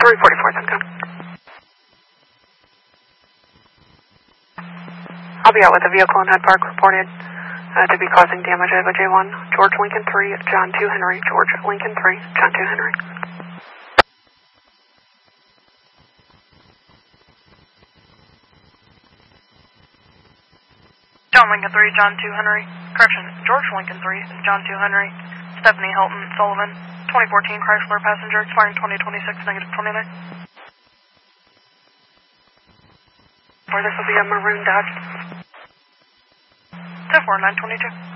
344 zip code. I'll be out with a vehicle in Hood Park reported to be causing damage. I have a J1, George Lincoln 3, John 2 Henry, George Lincoln 3, John 2 Henry. John Lincoln 3, John 2 Henry. Correction, George Lincoln 3, John 2 Henry. Stephanie Hilton Sullivan, 2014 Chrysler passenger, expiring 2026, negative 29. Or this will be a maroon Dodge. 24922.